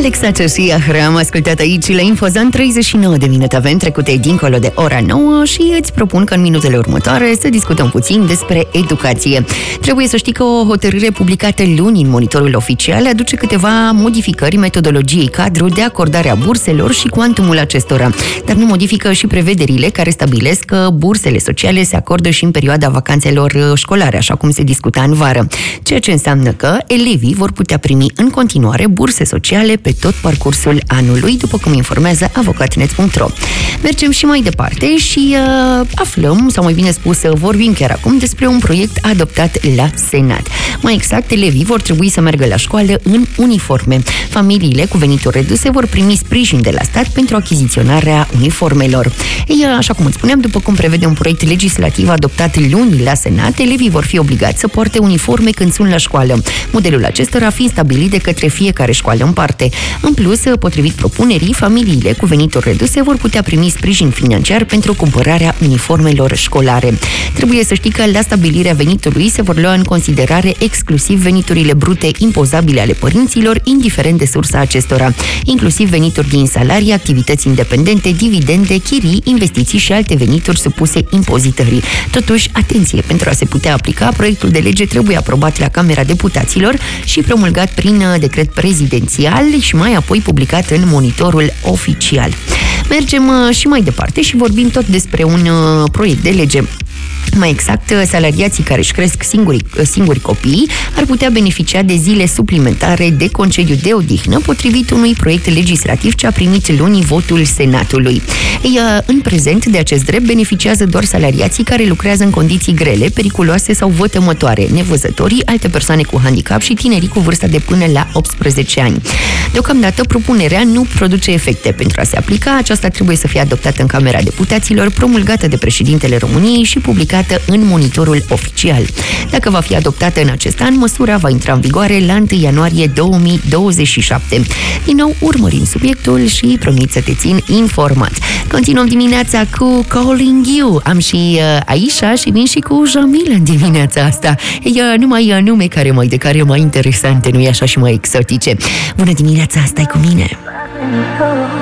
Alexandra și Ahra am ascultat aici la Infozan. 39 de minute avem trecute dincolo de ora 9 și îți propun că în minutele următoare să discutăm puțin despre educație. Trebuie să știi că o hotărâre publicată luni în Monitorul Oficial aduce câteva modificări metodologiei cadru de acordare a burselor și cuantumul acestora, dar nu modifică și prevederile care stabilesc că bursele sociale se acordă și în perioada vacanțelor școlare, așa cum se discuta în vară, ceea ce înseamnă că elevii vor putea primi în continuare burse sociale pe tot parcursul anului, după cum informează avocatnet.ro. Mergem și mai departe și aflăm, sau mai bine spus, vorbim chiar acum despre un proiect adoptat la Senat. Mai exact, elevii vor trebui să meargă la școală în uniforme. Familiile cu venituri reduse vor primi sprijin de la stat pentru achiziționarea uniformelor. Ei, așa cum îți spuneam, după cum prevede un proiect legislativ adoptat luni la Senat, elevii vor fi obligați să poarte uniforme când sunt la școală. Modelul acestora fiind stabilit de către fiecare școală în parte. În plus, potrivit propunerii, familiile cu venituri reduse vor putea primi sprijin financiar pentru cumpărarea uniformelor școlare. Trebuie să știi că la stabilirea venitului se vor lua în considerare exclusiv veniturile brute impozabile ale părinților, indiferent de sursa acestora, inclusiv venituri din salarii, activități independente, dividende, chirii, investiții și alte venituri supuse impozitării. Totuși, atenție, pentru a se putea aplica, proiectul de lege trebuie aprobat la Camera Deputaților și promulgat prin decret prezidențial și mai apoi publicat în Monitorul Oficial. Mergem și mai departe și vorbim tot despre un proiect de lege. Mai exact, salariații care își cresc singuri copiii ar putea beneficia de zile suplimentare de concediu de odihnă, potrivit unui proiect legislativ ce a primit luni votul Senatului. Ei, în prezent, de acest drept beneficiază doar salariații care lucrează în condiții grele, periculoase sau vătămătoare, nevăzătorii, alte persoane cu handicap și tinerii cu vârsta de până la 18 ani. Deocamdată, propunerea nu produce efecte. Pentru a se aplica, aceasta trebuie să fie adoptată în Camera Deputaților, promulgată de președintele României și publicată în Monitorul Oficial. Dacă va fi adoptată în acest an, măsura va intra în vigoare la 1 ianuarie 2027. Din nou, urmărim subiectul și promit să te țin informat. Continuăm dimineața cu Calling You. Am și Aisha și vin și cu Jamil în dimineața asta. Numai nume care mai interesante, nu-i așa, și mai exotice. Bună dimineața, stai cu mine!